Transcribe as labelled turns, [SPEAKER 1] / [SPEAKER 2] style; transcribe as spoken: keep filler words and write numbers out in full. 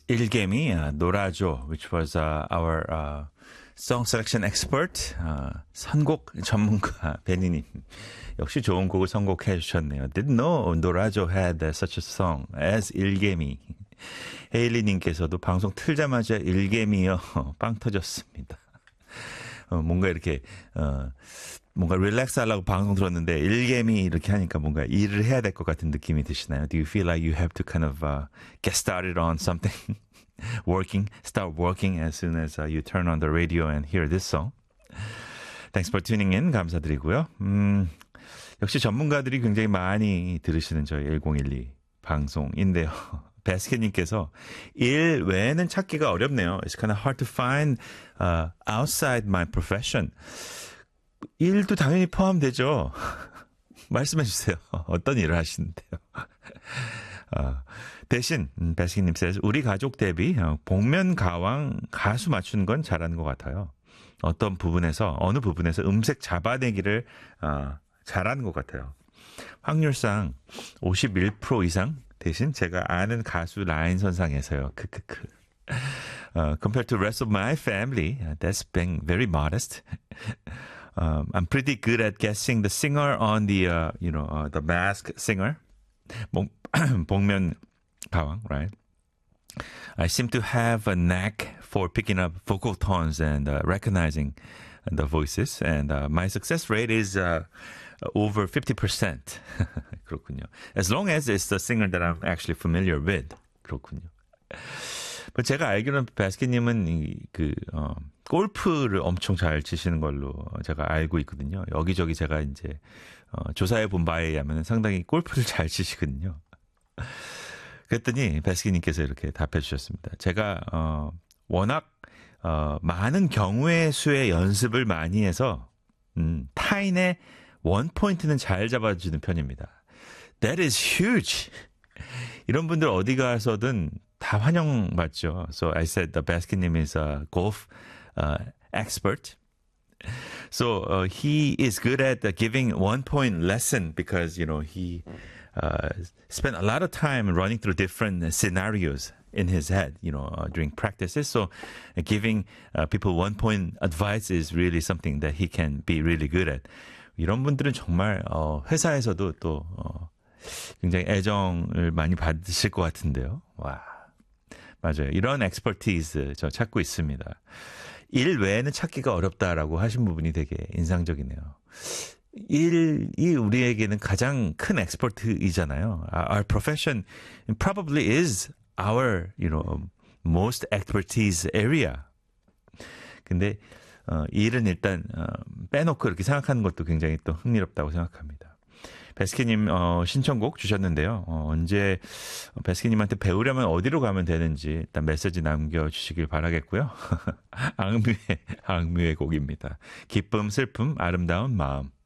[SPEAKER 1] 일개미, uh, 놀아줘, which was uh, our uh, song selection expert, uh, 선곡 전문가 베니님. 역시 좋은 곡을 선곡해 주셨네요. Didn't know 놀아줘 had such a song as 일개미. 헤일리님께서도 방송 틀자마자 일개미요. 빵 터졌습니다. 어, 뭔가 이렇게 어, 뭔가 릴렉스 하려고 방송 들었는데 일개미 이렇게 하니까 뭔가 일을 해야 될 것 같은 느낌이 드시나요? Do you feel like you have to kind of uh, get started on something? working, start working as soon as uh, you turn on the radio and hear this song. Thanks for tuning in. 감사드리고요. 음, 역시 전문가들이 굉장히 많이 들으시는 저희 일공일이 방송인데요. 베스켓님께서 일 외에는 찾기가 어렵네요. It's kind of hard to find uh, outside my profession. 일도 당연히 포함되죠. 말씀해 주세요. 어떤 일을 하시는데요? 어, 대신 음, 베스켓님 says 우리 가족 대비 어, 복면 가왕 가수 맞추는 건 잘하는 것 같아요. 어떤 부분에서 어느 부분에서 음색 잡아내기를 어, 잘하는 것 같아요. 확률상 오십일 퍼센트 이상 대신 제가 아는 가수 라인 선상에서요. 크크크. Uh, compared to the rest of my family, uh, that's being very modest. um, I'm pretty good at guessing the singer on the, uh, you know, uh, the Masked Singer. 복면 가왕, right? I seem to have a knack for picking up vocal tones and uh, recognizing the voices. And uh, my success rate is uh, over fifty percent. 그렇군요. As long as it's the singer that I'm actually familiar with. 그렇군요. 제가 알기로는 바스켓님은 그 어, 골프를 엄청 잘 치시는 걸로 제가 알고 있거든요. 여기저기 제가 이제 어, 조사해 본 바에 의하면 상당히 골프를 잘 치시거든요. 그랬더니 바스켓님께서 이렇게 답해 주셨습니다. 제가 어, 워낙 어, 많은 경우의 수의 연습을 많이 해서 음, 타인의 원 포인트는 잘 잡아주는 편입니다. That is huge. 이런 분들 어디 가서든 다 환영받죠. So I said the basket님 is a golf uh, expert. So uh, he is good at uh, giving one point lesson because you know he uh, spent a lot of time running through different scenarios in his head, you know, uh, during practices. So uh, giving uh, people one point advice is really something that he can be really good at. 이런 분들은 정말 어, 회사에서도 또 어, 굉장히 애정을 많이 받으실 것 같은데요. 와, 맞아요. 이런 엑스퍼티즈 저 찾고 있습니다. 일 외에는 찾기가 어렵다라고 하신 부분이 되게 인상적이네요. 일이 우리에게는 가장 큰 엑스퍼트이잖아요. Our profession probably is our, you know, most expertise area. 근데 어, 일은 일단 어, 빼놓고 이렇게 생각하는 것도 굉장히 또 흥미롭다고 생각합니다. 베스키님 어, 신청곡 주셨는데요. 어, 언제 베스키님한테 배우려면 어디로 가면 되는지 일단 메시지 남겨주시길 바라겠고요. 악뮤의, 악뮤의 곡입니다. 기쁨, 슬픔, 아름다운 마음.